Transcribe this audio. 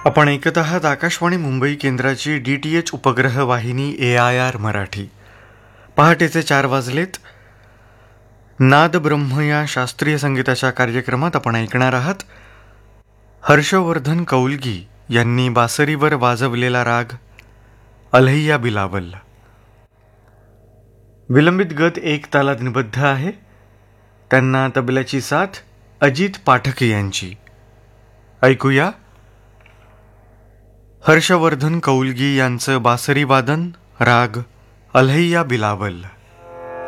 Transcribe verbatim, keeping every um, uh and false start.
आपण ऐकत आहात आकाशवाणी मुंबई केंद्राची डी टी एच उपग्रह वाहिनी ए आय आर मराठी. पहाटेचे चार वाजलेत. नाद ब्रह्म या शास्त्रीय संगीताच्या कार्यक्रमात आपण ऐकणार आहात हर्षवर्धन कौलगी यांनी बासरीवर वाजवलेला राग अल्हैया बिलावल. विलंबित गत एक तालात निबद्ध आहे. त्यांना तबल्याची साथ अजित पाठक यांची. ऐकूया हर्षवर्धन कौलगी यांचं बासरी वादन राग अल्हैया बिलावल.